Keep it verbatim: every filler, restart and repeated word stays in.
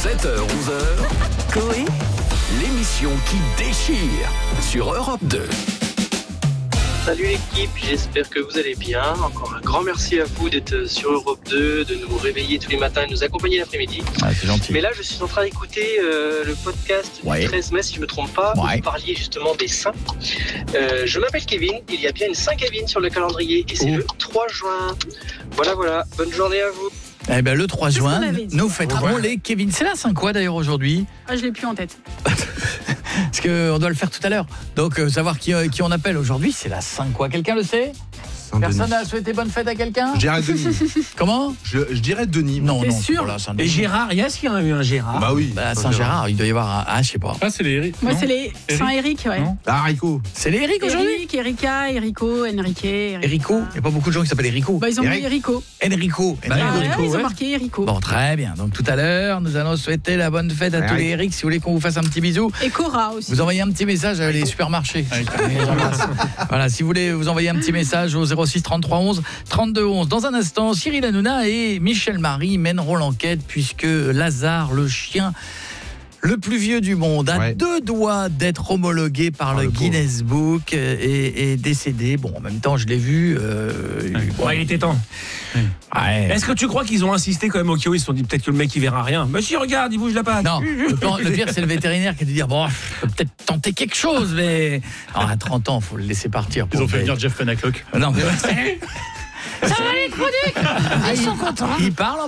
sept heures onze heures, Coé, l'émission qui déchire sur Europe deux. Salut l'équipe, j'espère que vous allez bien. Encore un grand merci à vous d'être sur Europe deux, de nous réveiller tous les matins et de nous accompagner l'après-midi. Ah, c'est gentil. Mais là, je suis en train d'écouter euh, le podcast Ouais. du treize mai, si je ne me trompe pas, où Ouais. vous parliez justement des saints. Euh, je m'appelle Kevin, il y a bien une Saint-Kevin sur le calendrier et c'est Oh. le trois juin. Voilà, voilà, bonne journée à vous. Eh ben, le trois juin, qu'on avait dit. nous fêterons Ouais. les Kevin. C'est la Saint quoi d'ailleurs aujourd'hui? Ah, je l'ai plus en tête. Parce qu'on doit le faire tout à l'heure. Donc, euh, savoir qui, euh, qui on appelle aujourd'hui, c'est la Saint quoi. Quelqu'un le sait? Personne n'a souhaité bonne fête à quelqu'un? Je dirais Denis. Comment? Je, je dirais Denis. Non, T'es non, sûr? pour la Saint Et Gérard, est-ce qu'il y a eu un Gérard? Bah oui. Bah, Saint-Gérard, il doit y avoir un... Ah, je sais pas. Ah, c'est les Eric. Moi, non c'est les Eric Saint-Éric, ouais. Non. Ah, Rico. C'est les Eric aujourd'hui? Eric, Erika, Erico, Enrique. Erica. Erico? Il n'y a pas beaucoup de gens qui s'appellent Erico. Bah, ils ont mis Eric. Erico. Enrico. Bah, Enrico. ouais, ils ont ouais. marqué Erico. Bon, très bien. Donc, tout à l'heure, nous allons souhaiter la bonne fête à Eric. tous les Eric. Si vous voulez qu'on vous fasse un petit bisou, Et Cora aussi. vous envoyez un petit message à les supermarchés. Voilà, si vous voulez vous envoyer un petit message au zéro six trente-trois onze trente-deux onze. Dans un instant, Cyril Hanouna et Michel Marie mèneront l'enquête puisque Lazare, le chien le plus vieux du monde, a Ouais. deux doigts d'être homologué par Oh, le le pauvre. Guinness Book et est décédé. Bon, en même temps, je l'ai vu. Euh, bon, Ouais, il était temps. ouais. Est-ce que tu crois qu'ils ont insisté quand même au Kyo? Ils se sont dit peut-être que le mec il verra rien. Mais si, regarde, il bouge la patte. Non, le, plan- le pire, c'est le vétérinaire qui a dû dire bon, je peux peut-être tenter quelque chose, mais alors, à trente ans, faut le laisser partir. Ils ont pauvre fait bête. venir Jeff Penaclock. Non, mais ça va les chroniques. Ils sont contents. Ils parlent